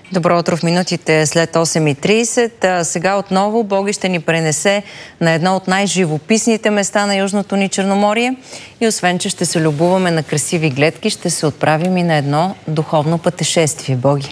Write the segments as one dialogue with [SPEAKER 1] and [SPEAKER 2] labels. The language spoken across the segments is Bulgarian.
[SPEAKER 1] Добро утро в минутите след 8:30. Сега отново Боги ще ни пренесе на едно от най-живописните места на Южното ни Черноморие. И освен, че ще се любуваме на красиви гледки, ще се отправим и на едно духовно пътешествие. Боги.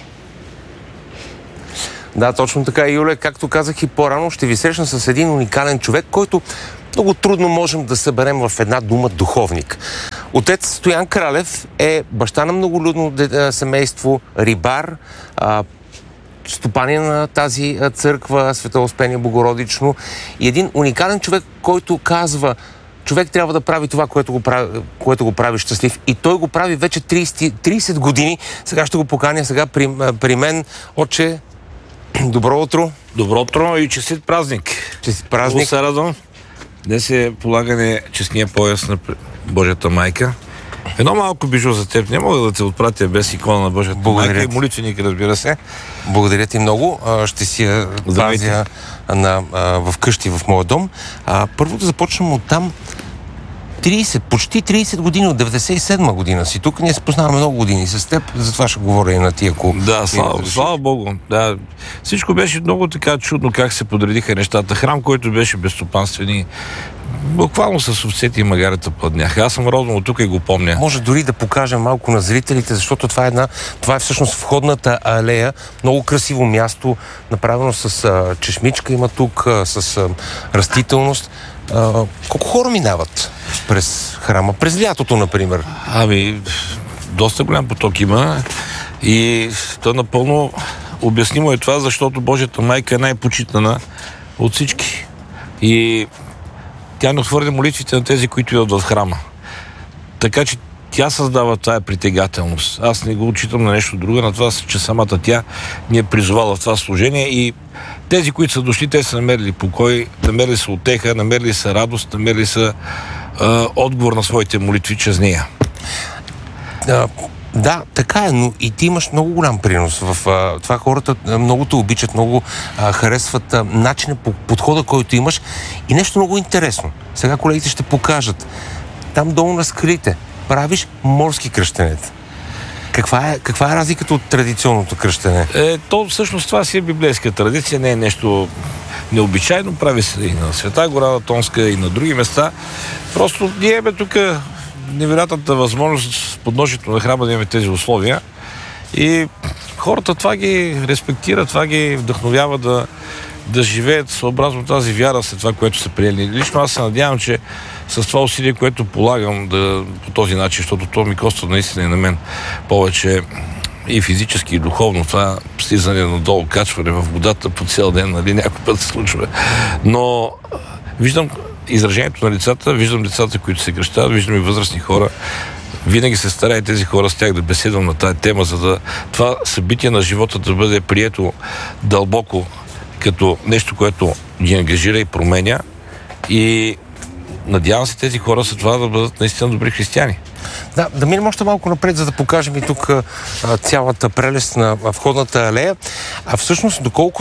[SPEAKER 2] Да, точно така, Юле. Както казах и по-рано, ще ви срещна с един уникален човек, който много трудно можем да съберем в една дума духовник. Отец Стоян Кралев е баща на многолюдно семейство, рибар, стопанин на тази църква, Света Успение Богородично, и един уникален човек, който казва: човек трябва да прави това, което го прави щастлив. И той го прави вече 30 години. Сега ще го поканя при мен. Отче, добро утро.
[SPEAKER 3] Добро утро и честит празник.
[SPEAKER 2] Честит празник.
[SPEAKER 3] Много се радвам. Днес е полагане честния пояс на Божията майка. Едно малко бижу за теб. Не мога да те отпратя без икона на Божията майка и молитвеник, разбира се.
[SPEAKER 2] Благодаря ти много. Ще си я пазя в къщи в моя дом. Първо да започнем от там. Почти 30 години, от 97 година си тук. Ние се познаваме много години с теб, затова ще говоря и на тия, ако...
[SPEAKER 3] Да, слава Богу. Да. Всичко беше много така чудно как се подредиха нещата. Храм, който беше безстопанствен и буквално с овцете и магарета пладняха. Аз съм родом от тук и го помня.
[SPEAKER 2] Може дори да покажем малко на зрителите, защото това е всъщност входната алея. Много красиво място, направено с чешмичка има тук, с растителност. Колко хора минават през храма? През лятото, например?
[SPEAKER 3] Доста голям поток има и то напълно обяснимо е това, защото Божията майка е най-почитана от всички. И тя не отвърде молитвите на тези, които идват в храма. Така че тя създава тая притегателност. Аз не го отчитам на нещо друго, на това, че самата тя ни е призовала в това служение и тези, които са дошли, те са намерили покой, намерили са утеха, намерили са радост, намерили са отговор на своите молитви чрез нея.
[SPEAKER 2] Да, така е, но и ти имаш много голям принос в това. Хората много те обичат, много харесват начина, подхода, който имаш, и нещо много интересно. Сега колегите ще покажат. Там долу на скалите правиш морски кръщенец. Каква е разликата от традиционното кръщене?
[SPEAKER 3] То всъщност това си е библейска традиция, не е нещо необичайно. Прави се и на Света гора, на Тонска, и на други места. Просто ние имаме тук невероятната възможност с подножието на храма да имаме тези условия. И хората това ги респектира, това ги вдъхновява да живеят съобразно тази вяра след това, което са приели. Лично аз се надявам, че с това усилие, което полагам по този начин, защото то ми коства наистина и на мен повече и физически, и духовно. Това слизане надолу, качване в водата по цял ден, някой път се случва. Но виждам изражението на лицата, виждам децата, които се кръщават, виждам и възрастни хора. Винаги се старая тези хора с тях да беседвам на тая тема, за да това събитие на живота да бъде прието дълбоко като нещо, което ги ангажира и променя. И надявам се тези хора след това да бъдат наистина добри християни.
[SPEAKER 2] Да минем още малко напред, за да покажем и тук цялата прелест на входната алея. А всъщност,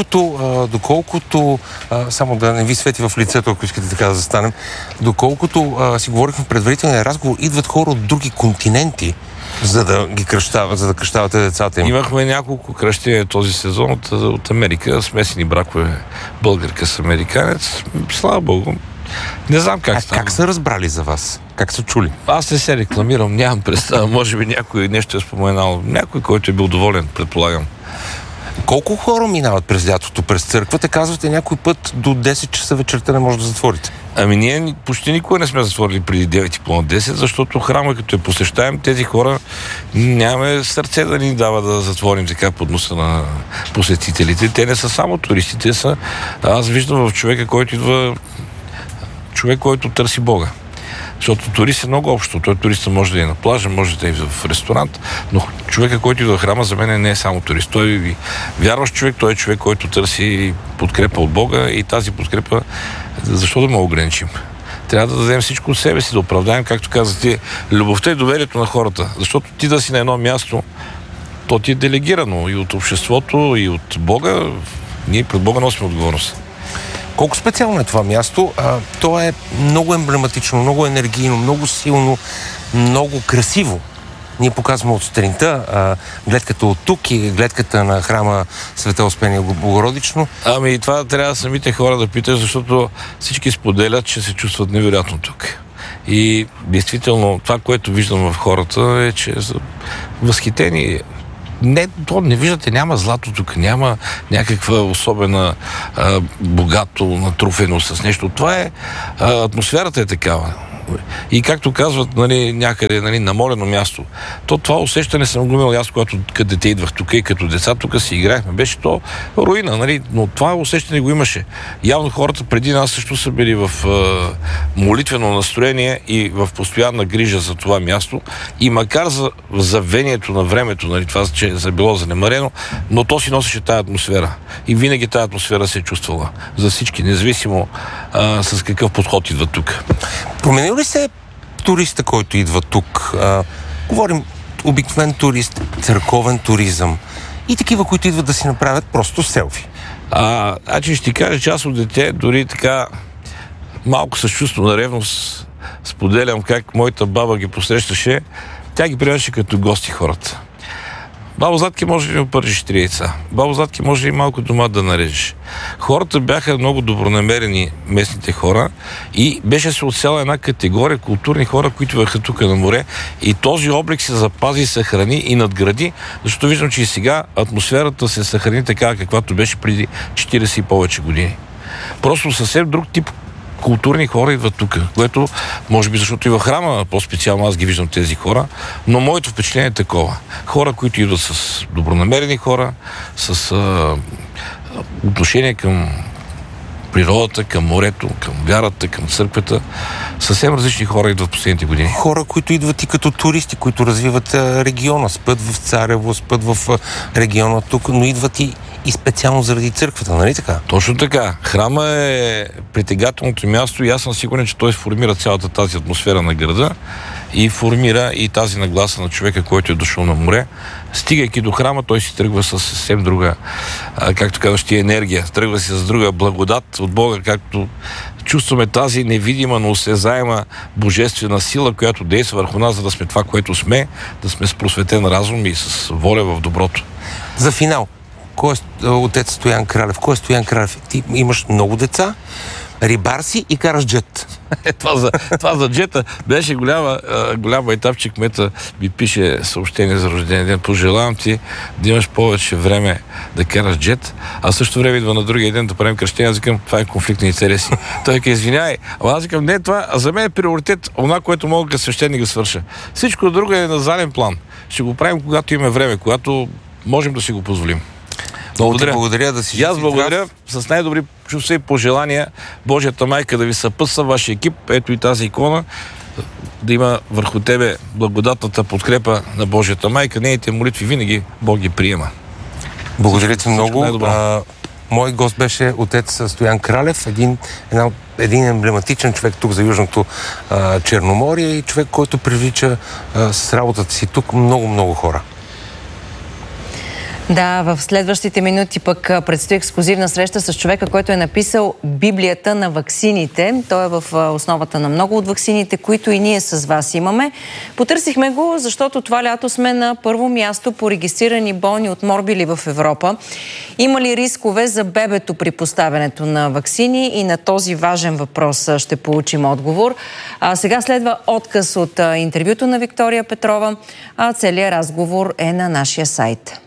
[SPEAKER 2] доколкото само да не ви свети в лицето, ако искате така да застанем, доколкото си говорихме в предварителния разговор, идват хора от други континенти, за да кръщавате децата им.
[SPEAKER 3] Имахме няколко кръщения този сезон от Америка, смесени бракове, българка с американец. Слава Богу. Не знам как става.
[SPEAKER 2] Как са разбрали за вас? Как са чули?
[SPEAKER 3] Аз не се рекламирам, нямам представа. Може би някой нещо е споменал. Някой, който е бил доволен, предполагам.
[SPEAKER 2] Колко хора минават през лятото през църквата? Казвате, някой път до 10 часа вечерта не може да затворите.
[SPEAKER 3] Ние почти никога не сме затворили преди 9:30, защото храма, като я посещаем, тези хора нямаме сърце да ни дава да затворим така под носа на посетителите. Те не са само туристите, аз виждам в човека, който идва, човек, който търси Бога. Защото турист е много общо. Той туриста може да е на плажа, може да е в ресторант, но човека, който идва в храма, за мен не е само турист. Той е вярващ човек, той е човек, който търси подкрепа от Бога, и тази подкрепа, защо да ме ограничим? Трябва да дадем всичко от себе си, да оправдаем, както казахте, любовта и доверието на хората. Защото ти да си на едно място, то ти е делегирано и от обществото, и от Бога. Ние пред Бога носим отговорност.
[SPEAKER 2] Колко специално е това място? То е много емблематично, много енергийно, много силно, много красиво. ние показваме от сутринта гледката от тук и гледката на храма Света Успение Богородично.
[SPEAKER 3] Ами това трябва самите хора да питат, защото всички споделят, че се чувстват невероятно тук. И действително това, което виждам в хората е, че са възхитени. Не виждате, няма злато тук, няма някаква особена богато натруфено с нещо. Това е, атмосферата е такава. И както казват, някъде намолено място, това усещане съм го имал аз, когато като дете идвах тук и като деца тук си играехме. Беше то руина, но това усещане го имаше. Явно хората преди нас също са били в молитвено настроение и в постоянна грижа за това място. И макар за завението на времето, това, че е било занемарено, но то си носеше тая атмосфера. И винаги тая атмосфера се е чувствала за всички, независимо с какъв подход идва тук.
[SPEAKER 2] Променил ли се туриста, който идва тук? Говорим обикновен турист, църковен туризъм и такива, които идват да си направят просто селфи.
[SPEAKER 3] Ще ти кажа, че аз от дете дори така малко с чувство на ревност споделям как моята баба ги посрещаше. Тя ги приемаше като гости хората. Бабо Златки, може ли да опържиш 3 яйца? Бабо Златки, може ли малко дома да нарежеш? Хората бяха много добронамерени, местните хора, и беше се отсяла една категория културни хора, които бяха тук на море, и този облик се запази, съхрани и надгради, защото виждам, че и сега атмосферата се съхрани така, каквато беше преди 40 и повече години. Просто съвсем друг тип културни хора идват тук, което може би защото и в храма по-специално аз ги виждам тези хора, но моето впечатление е такова. Хора, които идват с добронамерени хора, с отношение към природата, към морето, към вярата, към църквата. Съвсем различни хора идват в последните години.
[SPEAKER 2] Хора, които идват и като туристи, които развиват региона, спът в Царево, спът в региона тук, но идват и специално заради църквата, нали така?
[SPEAKER 3] Точно така. Храма е притегателното място и аз съм сигурен, че той формира цялата тази атмосфера на града и формира и тази нагласа на човека, който е дошъл на море. Стигайки до храма, той си тръгва с съвсем друга, както казваш ти, енергия. Тръгва си с друга благодат от Бога, както чувстваме тази невидима, но осезаема божествена сила, която действа върху нас, за да сме това, което сме, да сме с просветен разум и с воля в доброто.
[SPEAKER 2] За финал, кой е отец Стоян Кралев? Кой е Стоян Кралев? Ти имаш много деца, рибар си и караш джет.
[SPEAKER 3] Това за джета беше голяма етап, че кмета ми пише съобщение за рождения ден. Пожелавам ти да имаш повече време да караш джет, а също време идва на другия ден да правим кръщение. Аз викам, това е конфликт на интереси. Той ка извиняй, а аз викам, не, това за мен е приоритет, онова, което мога като свещеник да свърша. Всичко друго е на заден план. Ще го правим, когато имаме време, когато можем да си го позволим.
[SPEAKER 2] Благодаря да си.
[SPEAKER 3] И аз благодаря с най-добри чувства и пожелания Божията майка да ви съпътства, вашия екип. Ето и тази икона, да има върху тебе благодатната подкрепа на Божията майка. Нейните молитви винаги Бог ги приема.
[SPEAKER 2] Благодаря ти много. Мой гост беше отец Стоян Кралев, един емблематичен човек тук за Южното Черноморие и човек, който привлича с работата си тук много хора.
[SPEAKER 1] Да, в следващите минути пък предстои ексклузивна среща с човека, който е написал Библията на ваксините. Той е в основата на много от ваксините, които и ние с вас имаме. Потърсихме го, защото това лято сме на първо място по регистрирани болни от морбили в Европа. Има ли рискове за бебето при поставянето на ваксини? И на този важен въпрос ще получим отговор. Сега следва отказ от интервюто на Виктория Петрова, а целият разговор е на нашия сайт.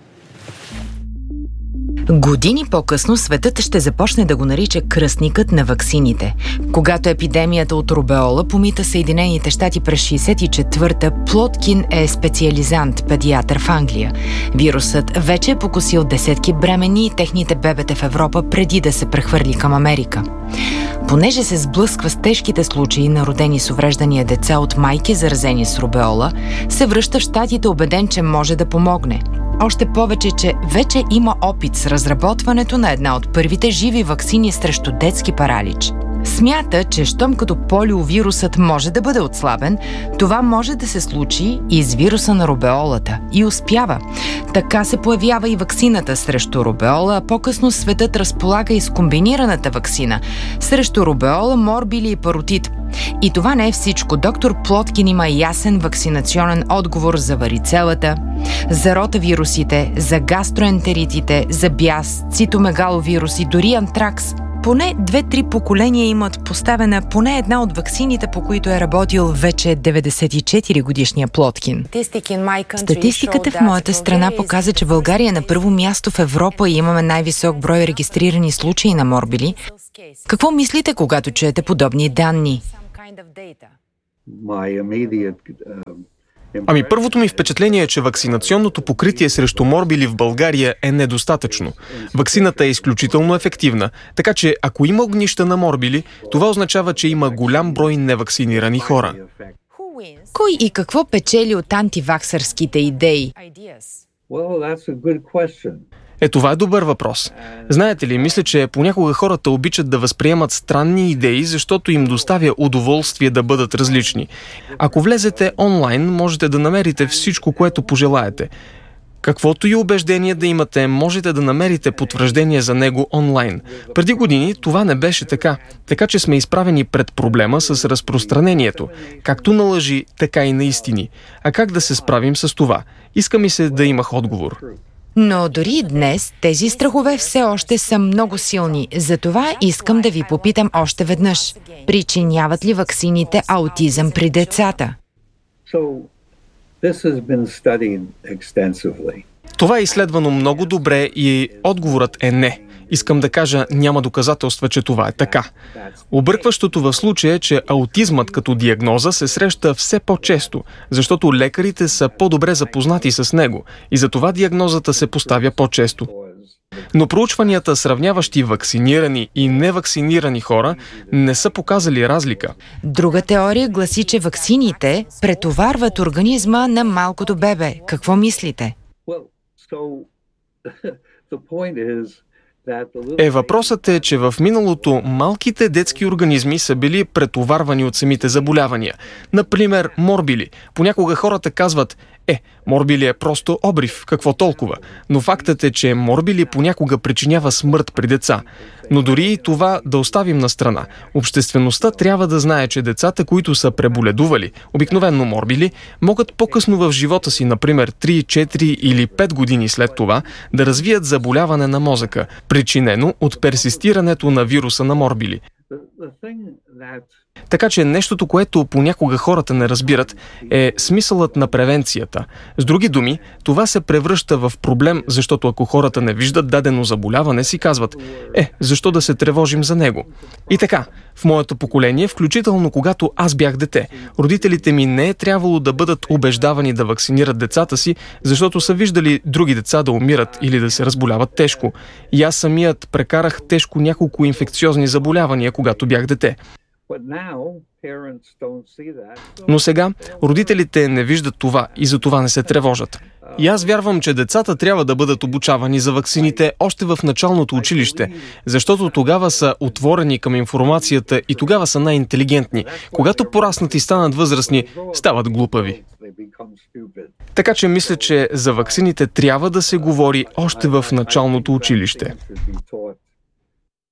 [SPEAKER 4] Години по-късно светът ще започне да го нарича кръстникът на ваксините. Когато епидемията от рубеола помита Съединените щати през 1964-та, Плоткин е специализант, педиатър в Англия. Вирусът вече е покосил десетки бременни и техните бебета в Европа преди да се прехвърли към Америка. Понеже се сблъсква с тежките случаи на родени с увреждания деца от майки заразени с рубеола, се връща в щатите убеден, че може да помогне. Още повече, че вече има опит с разработването на една от първите живи ваксини срещу детски паралич. Смята, че щом като полиовирусът може да бъде отслабен, това може да се случи и с вируса на рубеолата. И успява. Така се появява и ваксината срещу рубеола, а по-късно светът разполага и с комбинираната ваксина срещу рубеола, морбили и паротит. И това не е всичко. Доктор Плоткин има ясен вакцинационен отговор за варицелата, за ротавирусите, за гастроентеритите, за бяс, цитомегаловирус и дори антракс. Поне 2-3 поколения имат поставена поне една от ваксините, по които е работил вече 94-годишния Плоткин. Статистиката в моята страна показа, че България е на първо място в Европа и имаме най-висок брой регистрирани случаи на морбили. Какво мислите, когато чуете подобни данни?
[SPEAKER 5] Ами първото ми впечатление е, че вакцинационното покритие срещу морбили в България е недостатъчно. Ваксината е изключително ефективна, така че ако има огнища на морбили, това означава, че има голям брой невакцинирани хора.
[SPEAKER 4] Кой и какво печели от антиваксърските идеи?
[SPEAKER 5] Това е добър въпрос. Знаете ли, мисля, че понякога хората обичат да възприемат странни идеи, защото им доставя удоволствие да бъдат различни. Ако влезете онлайн, можете да намерите всичко, което пожелаете. Каквото и убеждение да имате, можете да намерите потвърждение за него онлайн. Преди години това не беше така, така че сме изправени пред проблема с разпространението, както на лъжи, така и на истини. А как да се справим с това? Иска ми се да имах отговор.
[SPEAKER 4] Но дори и днес тези страхове все още са много силни. Затова искам да ви попитам още веднъж. Причиняват ли ваксините аутизъм при децата?
[SPEAKER 5] Това е изследвано много добре и отговорът е не. Искам да кажа, няма доказателства, че това е така. Объркващото в случая е, че аутизмът като диагноза се среща все по-често, защото лекарите са по-добре запознати с него и затова диагнозата се поставя по-често. Но проучванията, сравняващи вакцинирани и невакцинирани хора, не са показали разлика.
[SPEAKER 4] Друга теория гласи, че ваксините претоварват организма на малкото бебе. Какво мислите?
[SPEAKER 5] Въпросът е, че в миналото малките детски организми са били претоварвани от самите заболявания. Например, морбили. Понякога хората казват, морбили е просто обрив, какво толкова? Но фактът е, че морбили понякога причинява смърт при деца. Но дори и това да оставим на страна. Обществеността трябва да знае, че децата, които са преболедували, обикновено морбили, могат по-късно в живота си, например 3, 4 или 5 години след това, да развият заболяване на мозъка, причинено от персистирането на вируса на морбили. Така че нещото, което понякога хората не разбират, е смисълът на превенцията. С други думи, това се превръща в проблем, защото ако хората не виждат дадено заболяване, си казват, защо да се тревожим за него? И така, в моето поколение, включително когато аз бях дете, родителите ми не е трябвало да бъдат убеждавани да вакцинират децата си, защото са виждали други деца да умират или да се разболяват тежко. И аз самият прекарах тежко няколко инфекциозни заболявания, когато бях дете. Но сега родителите не виждат това и за това не се тревожат. И аз вярвам, че децата трябва да бъдат обучавани за ваксините още в началното училище, защото тогава са отворени към информацията и тогава са най-интелигентни. Когато пораснат и станат възрастни, стават глупави. Така че мисля, че за ваксините трябва да се говори още в началното училище.